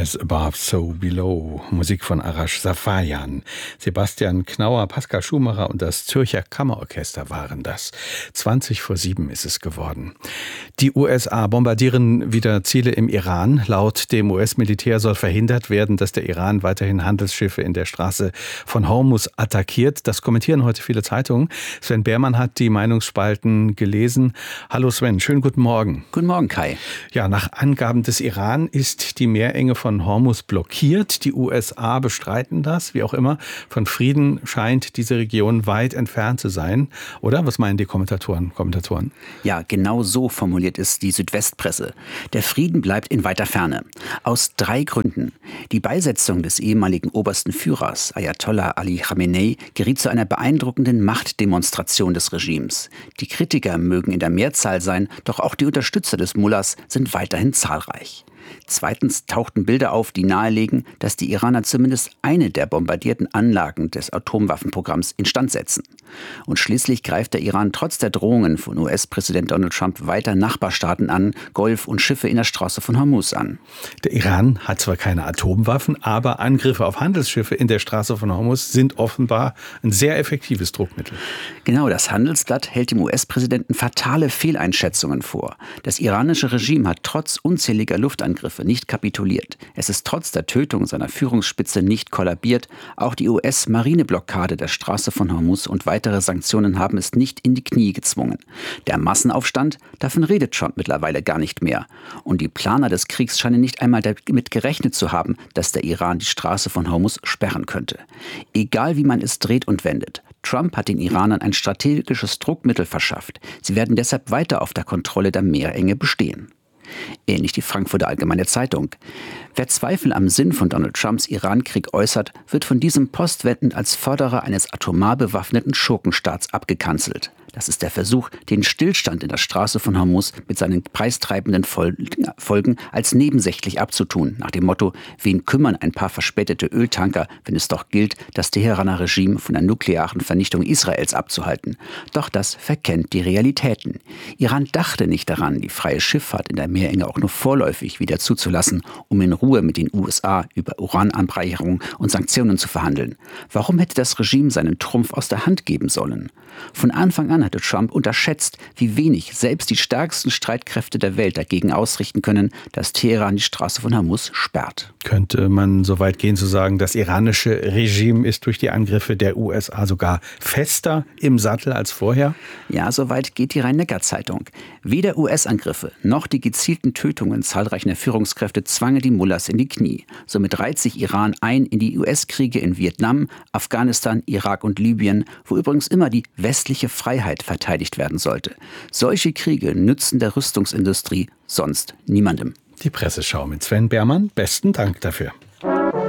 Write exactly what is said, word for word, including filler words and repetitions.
As Above, So Below. Musik von Arash Safayan. Sebastian Knauer, Pascal Schumacher und das Zürcher Kammerorchester waren das. zwanzig vor sieben ist es geworden. Die U S A bombardieren wieder Ziele im Iran. Laut dem U S-Militär soll verhindert werden, dass der Iran weiterhin Handelsschiffe in der Straße von Hormuz attackiert. Das kommentieren heute viele Zeitungen. Sven Behrmann hat die Meinungsspalten gelesen. Hallo Sven, schönen guten Morgen. Guten Morgen, Kai. Ja, nach Angaben des Iran ist die Meerenge von Hormuz blockiert. Die U S A bestreiten das, wie auch immer. Von Frieden scheint diese Region weit entfernt zu sein. Oder? Was meinen die Kommentatoren? Kommentatoren? Ja, genau so formuliert es die Südwestpresse. Der Frieden bleibt in weiter Ferne. Aus drei Gründen. Die Beisetzung des ehemaligen obersten Führers, Ayatollah Ali Khamenei, geriet zu einer beeindruckenden Machtdemonstration des Regimes. Die Kritiker mögen in der Mehrzahl sein, doch auch die Unterstützer des Mullahs sind weiterhin zahlreich. Zweitens tauchten Bilder auf, die nahelegen, dass die Iraner zumindest eine der bombardierten Anlagen des Atomwaffenprogramms instand setzen. Und schließlich greift der Iran trotz der Drohungen von U S-Präsident Donald Trump weiter Nachbarstaaten an, Golf und Schiffe in der Straße von Hormuz an. Der Iran hat zwar keine Atomwaffen, aber Angriffe auf Handelsschiffe in der Straße von Hormuz sind offenbar ein sehr effektives Druckmittel. Genau, das Handelsblatt hält dem U S-Präsidenten fatale Fehleinschätzungen vor. Das iranische Regime hat trotz unzähliger Luftangriffe nicht kapituliert. Es ist trotz der Tötung seiner Führungsspitze nicht kollabiert. Auch die U S-Marineblockade der Straße von Hormuz und weitere Sanktionen haben es nicht in die Knie gezwungen. Der Massenaufstand, davon redet Trump mittlerweile gar nicht mehr. Und die Planer des Kriegs scheinen nicht einmal damit gerechnet zu haben, dass der Iran die Straße von Hormuz sperren könnte. Egal wie man es dreht und wendet, Trump hat den Iranern ein strategisches Druckmittel verschafft. Sie werden deshalb weiter auf der Kontrolle der Meerenge bestehen. Ähnlich die Frankfurter Allgemeine Zeitung. Wer Zweifel am Sinn von Donald Trumps Irankrieg äußert, wird von diesem postwendend als Förderer eines atomar bewaffneten Schurkenstaats abgekanzelt. Das ist der Versuch, den Stillstand in der Straße von Hormuz mit seinen preistreibenden Folgen als nebensächlich abzutun, nach dem Motto, wen kümmern ein paar verspätete Öltanker, wenn es doch gilt, das Teheraner Regime von der nuklearen Vernichtung Israels abzuhalten. Doch das verkennt die Realitäten. Iran dachte nicht daran, die freie Schifffahrt in der Meerenge auch nur vorläufig wieder zuzulassen, um in Ruhe mit den U S A über Urananreicherung und Sanktionen zu verhandeln. Warum hätte das Regime seinen Trumpf aus der Hand geben sollen? Von Anfang an hatte Trump unterschätzt, wie wenig selbst die stärksten Streitkräfte der Welt dagegen ausrichten können, dass Teheran die Straße von Hormuz sperrt. Könnte man so weit gehen zu sagen, das iranische Regime ist durch die Angriffe der U S A sogar fester im Sattel als vorher? Ja, so weit geht die Rhein-Neckar-Zeitung. Weder U S-Angriffe noch die gezielten Tötungen zahlreicher Führungskräfte zwangen die Mullahs in die Knie. Somit reiht sich Iran ein in die U S-Kriege in Vietnam, Afghanistan, Irak und Libyen, wo übrigens immer die westliche Freiheit verteidigt werden sollte. Solche Kriege nützen der Rüstungsindustrie sonst niemandem. Die Presseschau mit Sven Behrmann. Besten Dank dafür.